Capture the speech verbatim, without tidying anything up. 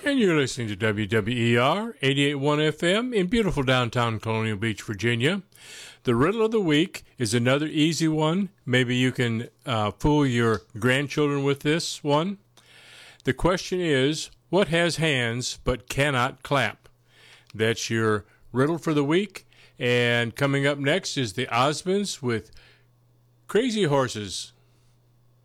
And you're listening to W W E R eighty-eight point one F M in beautiful downtown Colonial Beach, Virginia. The riddle of the week is another easy one. Maybe you can uh, fool your grandchildren with this one. The question is, what has hands but cannot clap? That's your riddle for the week. And coming up next is the Osmonds with Crazy Horses.